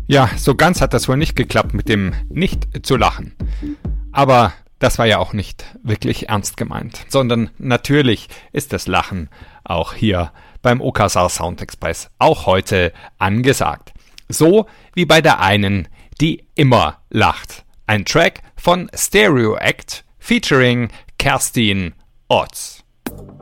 Ja, so ganz hat das wohl nicht geklappt mit dem nicht zu lachen. Aber das war ja auch nicht wirklich ernst gemeint, sondern natürlich ist das Lachen auch hier beim Okasar Sound Express auch heute angesagt. So wie bei der einen, die immer lacht. Ein Track von Stereo Act featuring Kerstin Otz.